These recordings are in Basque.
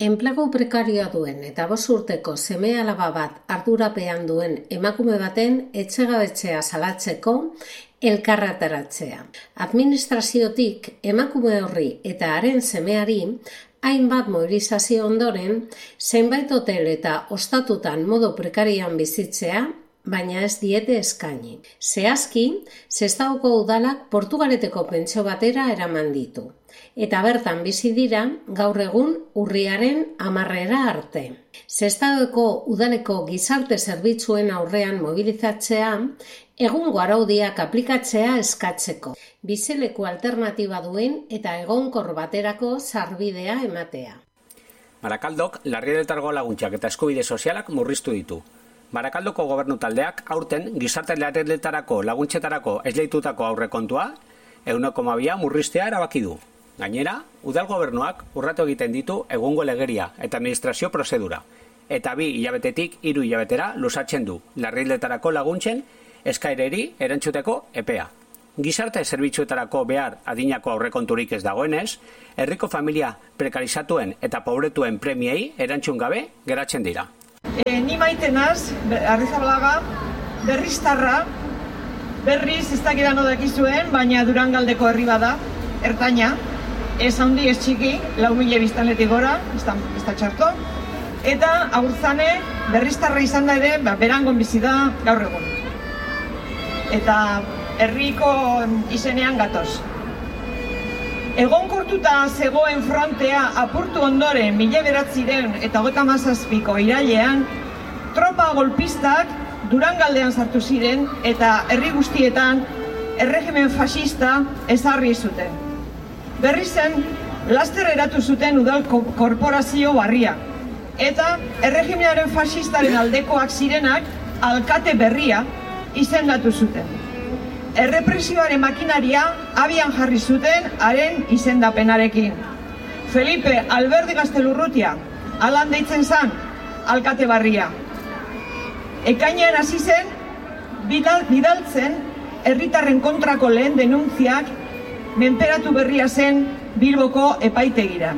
Enplegu prekarioa duen eta 5 urteko seme-alaba bat ardurapean duen emakume baten etxegabetzea salatzeko elkarretaratzea. Administraziotik emakume horri eta haren semeari hainbat mobilizazio ondoren zenbait hotel eta ostatutan modu prekarioan bizitzea, baina ez diete eskaini. Zehazki, Sestaoko udalak Portugaleteko pentsio batera eraman ditu. Eta bertan bizi dira gaur egun urriaren 10 arte. Sestaoko udaleko gizarte zerbitzuen aurrean mobilizatzea, egungo araudiak aplikatzea eskatzeko. Bizileku alternatiba duen eta egonkor baterako sarbidea ematea. Barakaldok larrialdietako laguntzak eta eskubide sozialak murriztu ditu. Barakaldoko gobernu taldeak aurten gizarte larrialdietarako laguntzetarako esleitutako aurrekontua 1,2 murriztea erabaki du. Gainera, udal gobernuak urratu egiten ditu egungo legeria eta administrazio prozedura, eta 2 hilabetetik 3 hilabetera luzatzen du larrialdietako laguntzen eskaereri erantzuteko epea. Gizarte zerbitzuetarako behar adinako aurrekonturik ez dagoenez, herriko familia prekarizatuen eta pobretuen premiei erantzun gabe geratzen dira. Ni maite naz, Arrizabalaga, berriztarra, berriz ez dakidan odakizuen, baina Durangaldeko herri bada, ertaina, ez handi ez txiki, 4.000 biztanletik gora, ez da txarto, eta Agurzane berriztarra izan da ere, berangon bizi da gaur egun. Eta herriko izenean gatoz. Egonkortuta zegoen frontea apurtu ondoren 1937 eta 37ko irailean, tropa golpistak Durangaldean sartu ziren eta herri guztietan erregimen fascista ezarri zuten. Berri zen, laster eratu zuten udal korporazio barria, eta erregimenaren fascistaren aldekoak zirenak alkate berria izendatu zuten. Errepresioaren makinaria abian jarri zuten haren izendapenarekin. Felipe Alberdi Gaztelurrutia, alan deitzen zan, alkate barria. Ekainean hasi zen, bidaltzen herritarren kontrako lehen denuntziak menperatu berria zen Bilboko epaitegira.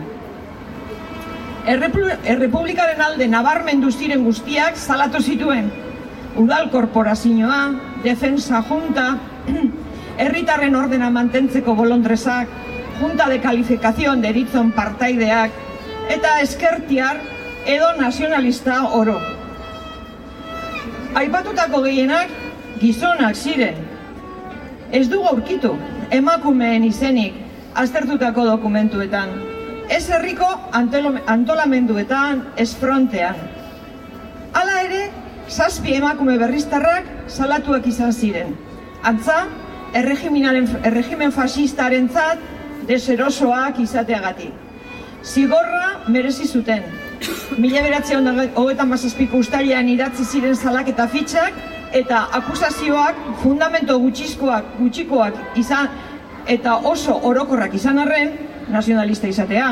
Errepublikaren alde nabarmendu ziren guztiak salatu zituen. Udal korporazioa, defensa junta, herritarren ordena mantentzeko bolondresak, junta de calificación deritzon partaideak, eta eskertiar edo nazionalista oro. Aipatutako gehienak gizonak ziren. Ez dugu aurkitu emakumeen izenik aztertutako dokumentuetan. Ez herriko antolamenduetan, ez frontean. Hala ere, 7 emakume berriztarrak salatuak izan ziren. Antza, erregimen fascistarentzat deserosoak izateagatik. Zigorra merezi zuten. 1937ko uztailean idatzi ziren salaketa fitxak eta akusazioak fundamento gutxikoak izan eta oso orokorrak izan arren, nazionalista izatea,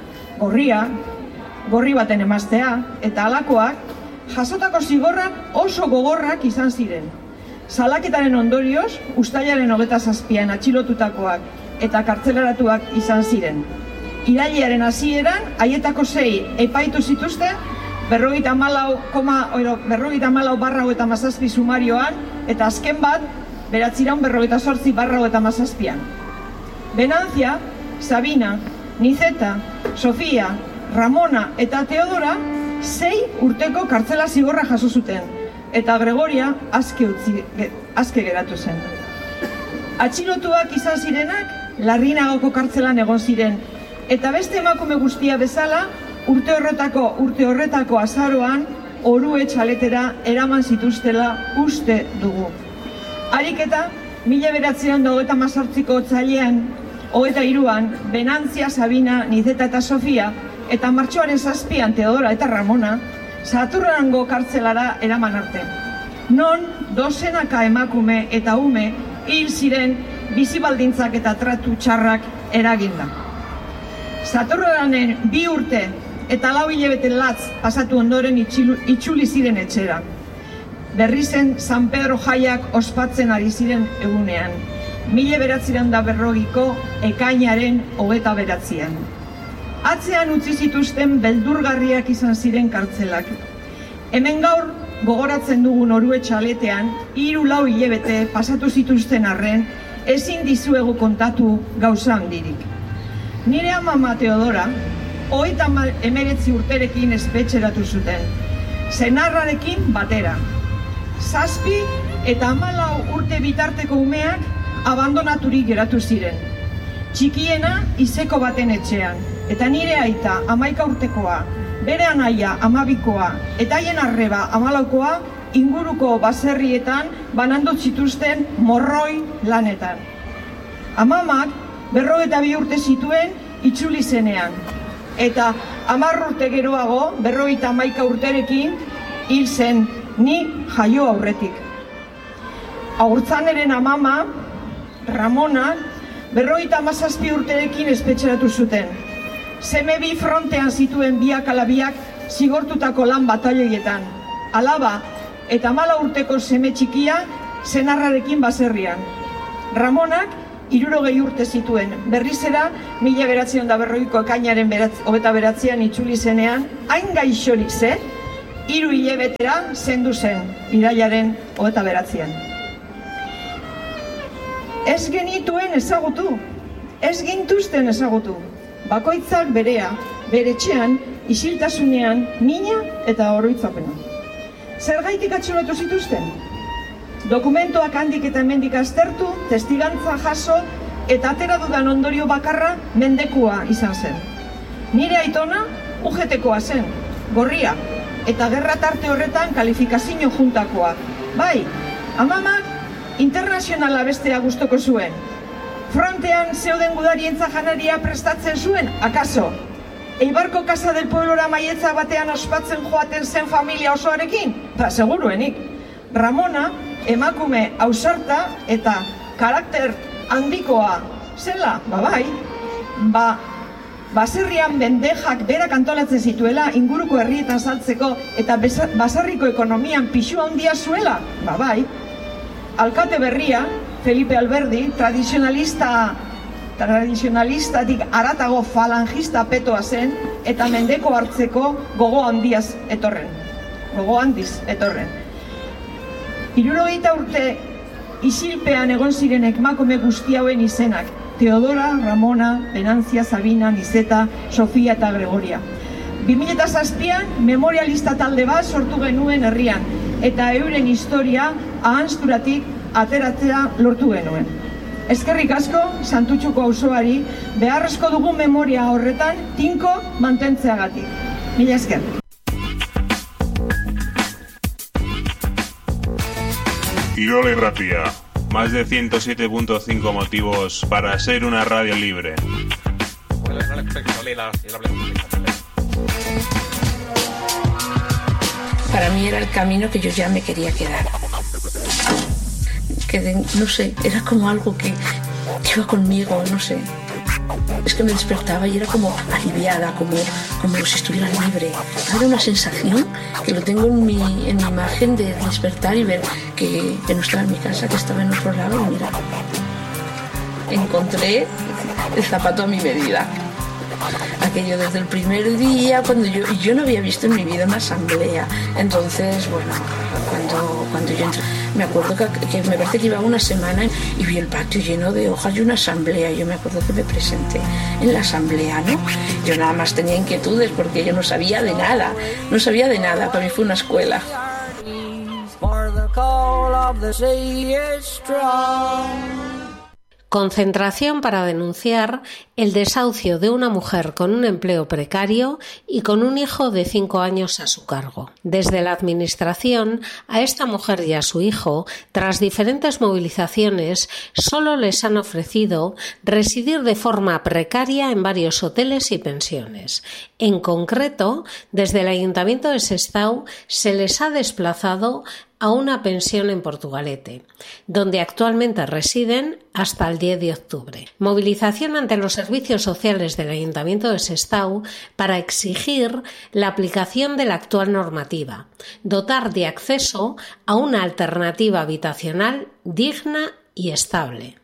gorri baten emaztea eta halakoak, jasotako zigorrak oso gogorrak izan ziren. Salaketaren ondorioz, uztailaren 27an atxilotutakoak eta kartzelaratuak izan ziren. Irailaren hasieran, haietako 6 epaitu zituzten 54/17 sumarioan eta azken bat 948/17. Venantzia, Sabina, Niceta, Sofia, Ramona eta Teodora 6 urteko kartzela zigorra jaso zuten, eta Gregoria azke geratu zen. Atxilotuak izan zirenak, Larrinagoko kartzelan egon ziren, eta beste emakume guztia bezala, urte horretako azaroan, Orue txaletera eraman zituztela uste dugu. Ariketa, 1928ko otsailean, 23an, Venantzia, Sabina, Niceta eta Sofia, eta martxoaren 7an Teodora eta Ramona, Saturrango kartzelara eraman arte. Non, dozenaka emakume eta ume hil ziren bizibaldintzak eta tratu txarrak eraginda. Saturranen 2 urte eta 4 hilabete latz pasatu ondoren itzuli ziren etxera. Berri zen San Pedro jaiak ospatzen ari ziren egunean, 1940ko ekainaren 29an. Atzean utzi zituzten beldurgarriak izan ziren kartzelak. Hemen gaur, gogoratzen dugun Orue txaletean, 3-4 hilabete pasatu zituzten arren, ezin dizuegu kontatu gauza handirik. Nire amama Teodora, 39 urterekin espetxeratu zuten, senarrarekin batera. 7 eta 14 urte bitarteko umeak abandonaturik geratu ziren. Txikiena izeko baten etxean, eta nire aita 11 urtekoa, bere anaia 12koa, eta haien arreba 14koa inguruko baserrietan banandu zituzten morroi lanetan. Amamak 52 urte zituen itzuli zenean, eta 10 urte geroago, 51 urterekin, hil zen, ni jaio aurretik. Agurtzaneren amama, Ramona, 57 urterekin espetxeratu zuten. Seme bi frontean zituen biak ala biak zigortutako lan batalioietan. Alaba eta 14 urteko seme txikia senarrarekin baserrian. Ramonak 60 urte zituen, berrizera 1940ko ekainaren 29an itzuli zenean, hain gaixorik ze, 3 hilabetera zendu zen, irailaren 29an. Ez genituen ezagutu, ez gintuzten ezagutu. Bakoitzak berea, bere etxean, isiltasunean, mina eta oroitzapena. Zergaitik atxolatu zituzten? Dokumentoak handik eta hemendik aztertu, testigantza jaso eta atera dudan ondorio bakarra mendekua izan zen. Nire aitona UGT-koa zen, gorria, eta gerra tarte horretan kalifikazio juntakoa. Bai, amamak internazionala bestea gustoko zuen. Frontean zeuden gudarientza janaria prestatzen zuen, akaso? Eibarko Casa del Pueblora maietza batean ospatzen joaten zen familia osoarekin? Seguruenik. Ramona, emakume ausarta eta karakter handikoa zela, bai. Baserrian bendejak berak antolatzen zituela inguruko herrietan saltzeko eta basarriko ekonomian pixu handia zuela, bai. Alkate berria, Felipe Alberdi, tradizionalistatik haratago falangista petoa zen eta mendeko hartzeko gogo handiz etorren. 60 urte isilpean egon ziren emakume guzti hauen izenak, Teodora, Ramona, Venantzia, Sabina, Nizeta, Sofia eta Gregoria. 2007an memorialista talde bat sortu genuen herrian, eta euren historia ahanzturatik ateratzea lortu genuen. Eskerrik asko, Santutxuko auzoari, beharrezko dugun memoria horretan tinko mantentzeagatik. Mila esker. Irola Irratia, más de 107.5 motivos para ser una radio libre. Para mí era el camino que yo ya me quería quedar. No sé, era como algo que iba conmigo, no sé. Es que me despertaba y era como aliviada, como si estuviera libre. Era una sensación que lo tengo en mi imagen de despertar y ver que no estaba en mi casa, que estaba en otro lado. Y mira, encontré el zapato a mi medida. Aquello desde el primer día, cuando yo no había visto en mi vida una asamblea. Entonces, bueno, cuando yo entré, me acuerdo que me parece que iba una semana y vi el patio lleno de hojas y una asamblea. Yo me acuerdo que me presenté en la asamblea, ¿no? Yo nada más tenía inquietudes porque yo no sabía de nada. Para mí fue una escuela. Concentración para denunciar el desahucio de una mujer con un empleo precario y con un hijo de 5 años a su cargo. Desde la Administración, a esta mujer y a su hijo, tras diferentes movilizaciones, solo les han ofrecido residir de forma precaria en varios hoteles y pensiones. En concreto, desde el Ayuntamiento de Sestao se les ha desplazado a una pensión en Portugalete, donde actualmente residen hasta el 10 de octubre. Movilización ante los servicios sociales del Ayuntamiento de Sestao para exigir la aplicación de la actual normativa, dotar de acceso a una alternativa habitacional digna y estable.